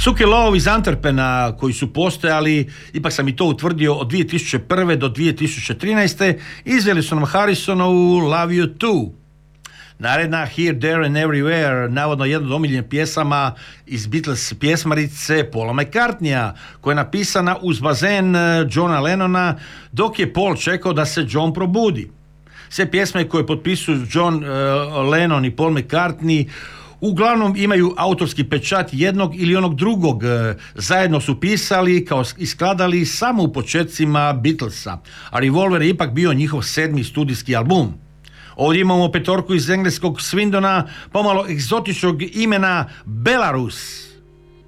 Suki Love iz Antwerpena, koji su postojali, ipak sam i to utvrdio, od 2001. do 2013. izveli su nam Harrisonovu Love You Too. Naredna Here, There and Everywhere, navodno jedna od omiljenih pjesama iz Beatles pjesmarice Paula McCartneya, koja je napisana uz bazen Johna Lennona, dok je Paul čekao da se John probudi. Sve pjesme koje potpisuju John Lennon i Paul McCartney uglavnom imaju autorski pečat jednog ili onog drugog. Zajedno su pisali kao i skladali samo u početcima Beatlesa, a Revolver je ipak bio njihov 7. studijski album. Ovdje imamo petorku iz engleskog Swindona, pomalo egzotičnog imena Belarus.